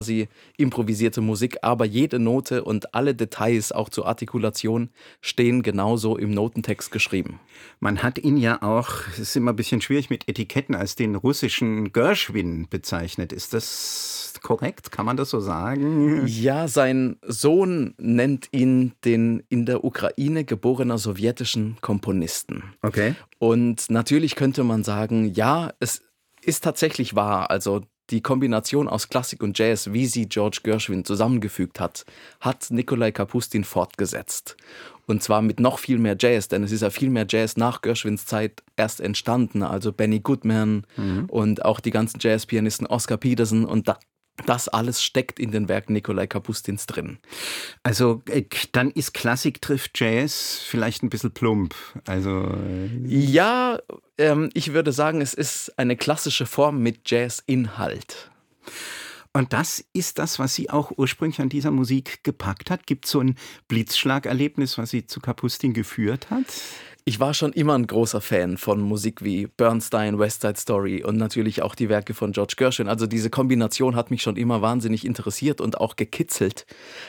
improvisierte Musik, aber jede Note und alle Details, auch zur Artikulation, stehen genauso im Notentext geschrieben. Man hat ihn ja auch, es ist immer ein bisschen schwierig mit Etiketten, als den russischen Gershwin bezeichnet. Ist das korrekt? Kann man das so sagen? Ja, sein Sohn nennt ihn den in der Ukraine geborenen sowjetischen Komponisten. Okay. Und natürlich könnte man sagen, ja, es ist tatsächlich wahr. Also die Kombination aus Klassik und Jazz, wie sie George Gershwin zusammengefügt hat, hat Nikolai Kapustin fortgesetzt. Und zwar mit noch viel mehr Jazz, denn es ist ja viel mehr Jazz nach Gershwins Zeit erst entstanden. Also Benny Goodman und auch die ganzen Jazzpianisten Oscar Peterson und das alles steckt in den Werken Nikolai Kapustins drin. Also dann ist Klassik trifft Jazz vielleicht ein bisschen plump. Ja, ich würde sagen, es ist eine klassische Form mit Jazz-Inhalt. Und das ist das, was Sie auch ursprünglich an dieser Musik gepackt hat? Gibt es so ein Blitzschlagerlebnis, was Sie zu Kapustin geführt hat? Ich war schon immer ein großer Fan von Musik wie Bernstein, West Side Story und natürlich auch die Werke von George Gershwin. Also diese Kombination hat mich schon immer wahnsinnig interessiert und auch gekitzelt.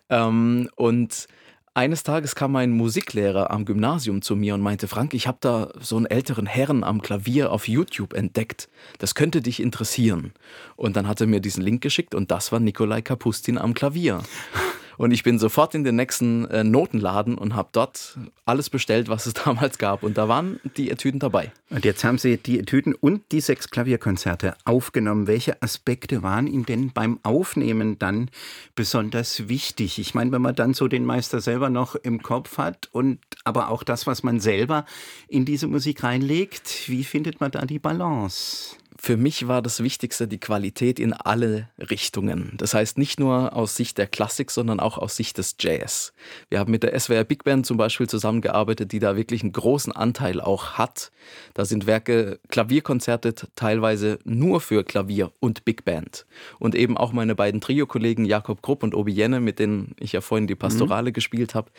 Und eines Tages kam mein Musiklehrer am Gymnasium zu mir und meinte, Frank, ich habe da so einen älteren Herrn am Klavier auf YouTube entdeckt. Das könnte dich interessieren. Und dann hat er mir diesen Link geschickt und das war Nikolai Kapustin am Klavier. Und ich bin sofort in den nächsten Notenladen und habe dort alles bestellt, was es damals gab. Und da waren die Etüden dabei. Und jetzt haben Sie die Etüden und die 6 Klavierkonzerte aufgenommen. Welche Aspekte waren Ihnen denn beim Aufnehmen dann besonders wichtig? Ich meine, wenn man dann so den Meister selber noch im Kopf hat und aber auch das, was man selber in diese Musik reinlegt, wie findet man da die Balance? Für mich war das Wichtigste die Qualität in alle Richtungen. Das heißt nicht nur aus Sicht der Klassik, sondern auch aus Sicht des Jazz. Wir haben mit der SWR Big Band zum Beispiel zusammengearbeitet, die da wirklich einen großen Anteil auch hat. Da sind Werke, Klavierkonzerte teilweise nur für Klavier und Big Band. Und eben auch meine beiden Trio-Kollegen Jakob Krupp und Obi Jenne, mit denen ich ja vorhin die Pastorale gespielt habe,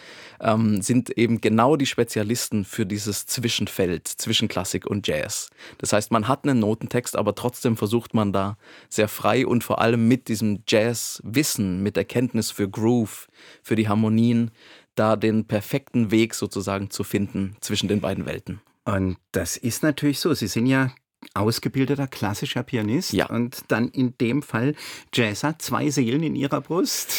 sind eben genau die Spezialisten für dieses Zwischenfeld zwischen Klassik und Jazz. Das heißt, man hat einen Notentext, aber trotzdem versucht man da sehr frei und vor allem mit diesem Jazz-Wissen, mit der Kenntnis für Groove, für die Harmonien, da den perfekten Weg sozusagen zu finden zwischen den beiden Welten. Und das ist natürlich so. Sie sind ja ausgebildeter klassischer Pianist und dann in dem Fall Jazzer, 2 Seelen in Ihrer Brust.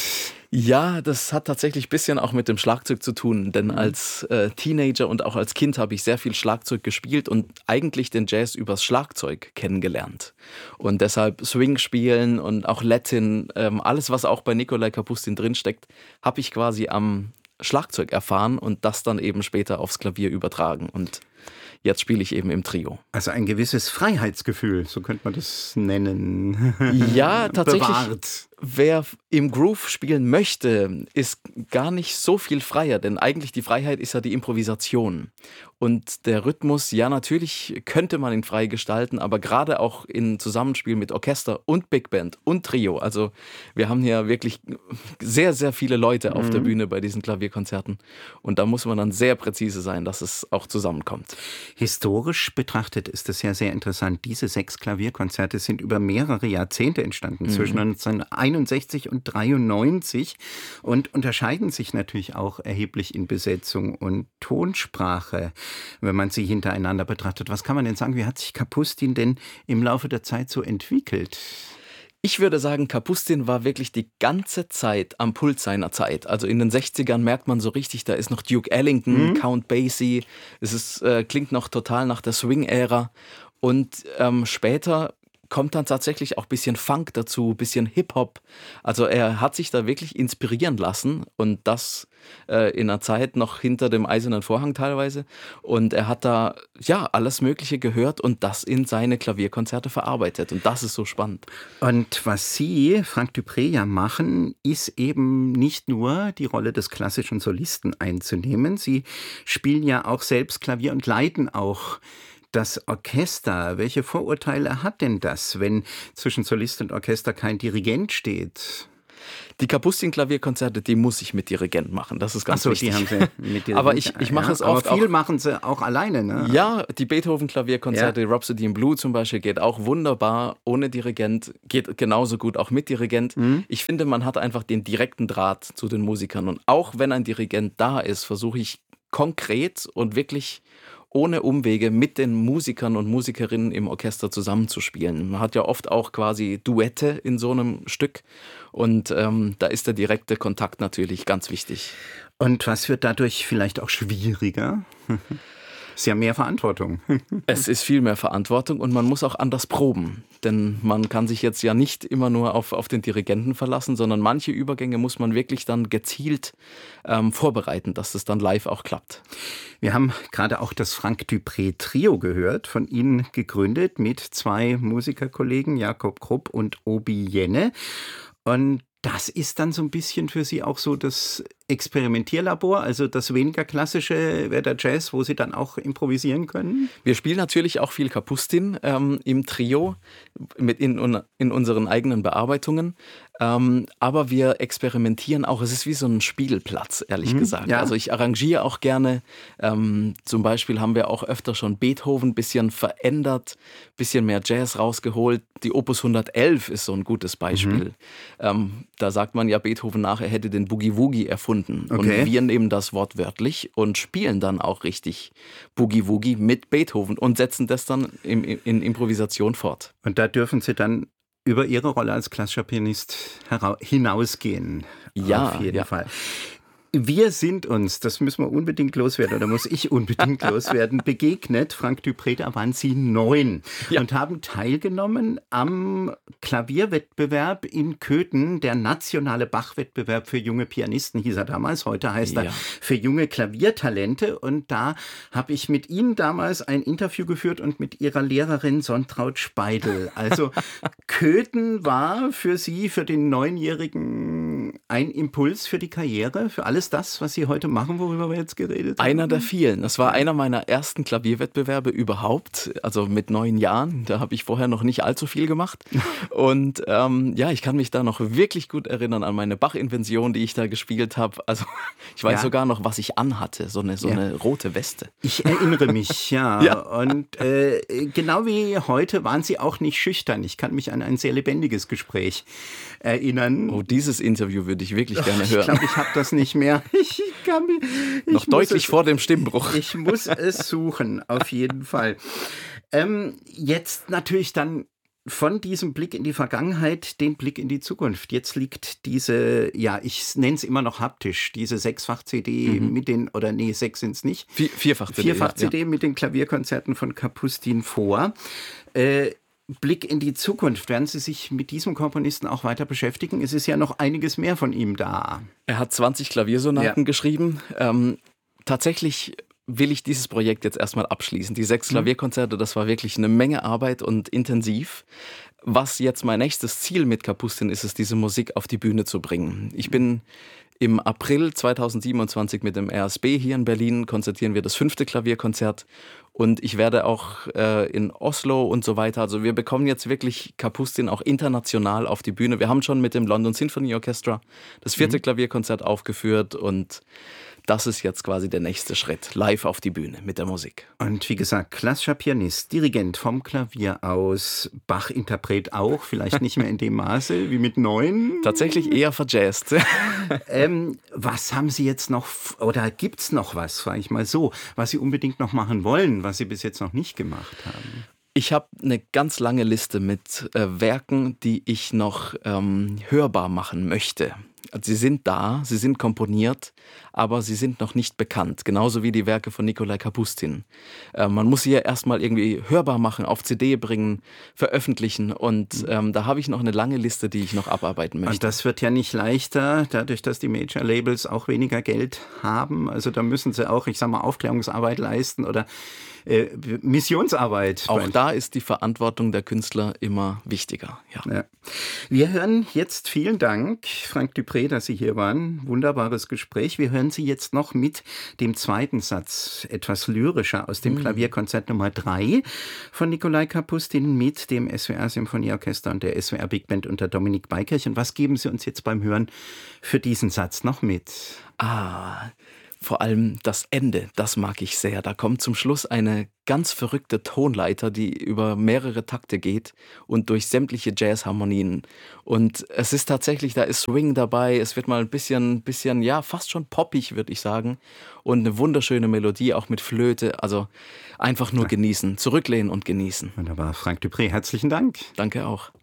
Ja, das hat tatsächlich ein bisschen auch mit dem Schlagzeug zu tun, denn als Teenager und auch als Kind habe ich sehr viel Schlagzeug gespielt und eigentlich den Jazz übers Schlagzeug kennengelernt. Und deshalb Swing spielen und auch Latin, alles, was auch bei Nikolai Kapustin drinsteckt, habe ich quasi am Schlagzeug erfahren und das dann eben später aufs Klavier übertragen. Und jetzt spiele ich eben im Trio. Also ein gewisses Freiheitsgefühl, so könnte man das nennen. Ja, tatsächlich. Bewahrt. Wer im Groove spielen möchte, ist gar nicht so viel freier, denn eigentlich die Freiheit ist ja die Improvisation. Und der Rhythmus, ja, natürlich könnte man ihn frei gestalten, aber gerade auch in Zusammenspiel mit Orchester und Big Band und Trio. Also wir haben hier wirklich sehr, sehr viele Leute auf der Bühne bei diesen Klavierkonzerten. Und da muss man dann sehr präzise sein, dass es auch zusammenkommt. Historisch betrachtet ist es ja sehr interessant. Diese 6 Klavierkonzerte sind über mehrere Jahrzehnte entstanden, zwischen 1961 und 1993 und unterscheiden sich natürlich auch erheblich in Besetzung und Tonsprache, wenn man sie hintereinander betrachtet. Was kann man denn sagen, wie hat sich Kapustin denn im Laufe der Zeit so entwickelt? Ich würde sagen, Kapustin war wirklich die ganze Zeit am Puls seiner Zeit. Also in den 60ern merkt man so richtig, da ist noch Duke Ellington, Count Basie, klingt noch total nach der Swing-Ära. Und später kommt dann tatsächlich auch ein bisschen Funk dazu, ein bisschen Hip-Hop. Also er hat sich da wirklich inspirieren lassen und das in einer Zeit noch hinter dem Eisernen Vorhang teilweise. Und er hat da ja alles Mögliche gehört und das in seine Klavierkonzerte verarbeitet. Und das ist so spannend. Und was Sie, Frank Dupré, ja machen, ist eben nicht nur die Rolle des klassischen Solisten einzunehmen. Sie spielen ja auch selbst Klavier und leiten auch das Orchester. Welche Vorurteile hat denn das, wenn zwischen Solist und Orchester kein Dirigent steht? Die Kapustin-Klavierkonzerte, die muss ich mit Dirigent machen. Das ist ganz wichtig. Die haben Sie mit Dirigent. Aber ich mache es oft aber viel auch. machen Sie auch alleine, ne? Ja, die Beethoven-Klavierkonzerte, Rhapsody in Blue zum Beispiel, geht auch wunderbar ohne Dirigent, geht genauso gut auch mit Dirigent. Ich finde, man hat einfach den direkten Draht zu den Musikern. Und auch wenn ein Dirigent da ist, versuche ich konkret und wirklich ohne Umwege mit den Musikern und Musikerinnen im Orchester zusammenzuspielen. Man hat ja oft auch quasi Duette in so einem Stück und da ist der direkte Kontakt natürlich ganz wichtig. Und was wird dadurch vielleicht auch schwieriger? Ist ja mehr Verantwortung. Es ist viel mehr Verantwortung und man muss auch anders proben. Denn man kann sich jetzt ja nicht immer nur auf den Dirigenten verlassen, sondern manche Übergänge muss man wirklich dann gezielt vorbereiten, dass das dann live auch klappt. Wir haben gerade auch das Frank Dupré Trio gehört, von Ihnen gegründet mit 2 Musikerkollegen, Jakob Krupp und Obi Jenne. Und das ist dann so ein bisschen für Sie auch so das Experimentierlabor, also das weniger klassische der Jazz, wo Sie dann auch improvisieren können? Wir spielen natürlich auch viel Kapustin im Trio in unseren eigenen Bearbeitungen, aber wir experimentieren auch. Es ist wie so ein Spielplatz, ehrlich gesagt. Ja. Also ich arrangiere auch gerne. Zum Beispiel haben wir auch öfter schon Beethoven ein bisschen verändert, ein bisschen mehr Jazz rausgeholt. Die Opus 111 ist so ein gutes Beispiel. Da sagt man ja Beethoven nach, er hätte den Boogie-Woogie erfunden. Okay. Und wir nehmen das wortwörtlich und spielen dann auch richtig Boogie-Woogie mit Beethoven und setzen das dann in Improvisation fort. Und da dürfen Sie dann über Ihre Rolle als klassischer Pianist hinausgehen. Ja, auf jeden Fall. Wir sind uns, das müssen wir unbedingt loswerden, oder muss ich unbedingt loswerden, begegnet. Frank Dupré, da waren Sie 9 und haben teilgenommen am Klavierwettbewerb in Köthen, der nationale Bach-Wettbewerb für junge Pianisten, hieß er damals. Heute heißt er für junge Klaviertalente. Und da habe ich mit Ihnen damals ein Interview geführt und mit Ihrer Lehrerin Sontraud Speidel. Also Köthen war für Sie, für den 9-Jährigen, ein Impuls für die Karriere, für alles das, was Sie heute machen, worüber wir jetzt geredet haben? Einer der vielen. Das war einer meiner ersten Klavierwettbewerbe überhaupt, also mit 9 Jahren. Da habe ich vorher noch nicht allzu viel gemacht. Und ich kann mich da noch wirklich gut erinnern an meine Bach-Invention, die ich da gespielt habe. Also ich weiß sogar noch, was ich anhatte, so eine rote Weste. Ich erinnere mich, ja. Und genau wie heute waren Sie auch nicht schüchtern. Ich kann mich an ein sehr lebendiges Gespräch erinnern. Oh, dieses Interview würde ich wirklich gerne hören. Ich glaube, ich habe das nicht mehr. Noch deutlich vor dem Stimmbruch. Ich muss es suchen, auf jeden Fall. Jetzt natürlich dann von diesem Blick in die Vergangenheit den Blick in die Zukunft. Jetzt liegt diese, ich nenne es immer noch haptisch, diese 6-fach-CD mit den, 6 sind es nicht. 4-fach-CD. 4-fach-CD mit den Klavierkonzerten von Kapustin vor. Blick in die Zukunft. Werden Sie sich mit diesem Komponisten auch weiter beschäftigen? Es ist ja noch einiges mehr von ihm da. Er hat 20 Klaviersonaten geschrieben. Tatsächlich will ich dieses Projekt jetzt erstmal abschließen. Die 6 Klavierkonzerte, das war wirklich eine Menge Arbeit und intensiv. Was jetzt mein nächstes Ziel mit Kapustin ist, diese Musik auf die Bühne zu bringen. Ich bin im April 2027 mit dem RSB hier in Berlin, konzertieren wir das 5. Klavierkonzert und ich werde auch in Oslo und so weiter, also wir bekommen jetzt wirklich Kapustin auch international auf die Bühne. Wir haben schon mit dem London Symphony Orchestra das 4. Klavierkonzert aufgeführt und das ist jetzt quasi der nächste Schritt, live auf die Bühne mit der Musik. Und wie gesagt, klassischer Pianist, Dirigent vom Klavier aus, Bach-Interpret auch, vielleicht nicht mehr in dem Maße wie mit 9. Tatsächlich eher verjazzt. Was haben Sie jetzt noch, oder gibt es noch was, frage ich mal so, was Sie unbedingt noch machen wollen, was Sie bis jetzt noch nicht gemacht haben? Ich habe eine ganz lange Liste mit Werken, die ich noch hörbar machen möchte. Sie sind da, sie sind komponiert, aber sie sind noch nicht bekannt. Genauso wie die Werke von Nikolai Kapustin. Man muss sie ja erstmal irgendwie hörbar machen, auf CD bringen, veröffentlichen. Und da habe ich noch eine lange Liste, die ich noch abarbeiten möchte. Und das wird ja nicht leichter, dadurch, dass die Major-Labels auch weniger Geld haben. Also da müssen sie auch, Aufklärungsarbeit leisten oder Missionsarbeit. Auch da ist die Verantwortung der Künstler immer wichtiger. Ja. Wir hören jetzt, vielen Dank, Frank Dupré, Dupré, dass Sie hier waren. Wunderbares Gespräch. Wir hören Sie jetzt noch mit dem zweiten Satz, etwas lyrischer, aus dem Klavierkonzert Nummer 3 von Nikolai Kapustin mit dem SWR Symphonieorchester und der SWR Big Band unter Dominik Beikirch. Und was geben Sie uns jetzt beim Hören für diesen Satz noch mit? Vor allem das Ende, das mag ich sehr. Da kommt zum Schluss eine ganz verrückte Tonleiter, die über mehrere Takte geht und durch sämtliche Jazzharmonien. Und es ist tatsächlich, da ist Swing dabei, es wird mal ein bisschen, ja, fast schon poppig, würde ich sagen. Und eine wunderschöne Melodie, auch mit Flöte. Also einfach nur genießen, zurücklehnen und genießen. Wunderbar. Frank Dupré, herzlichen Dank. Danke auch.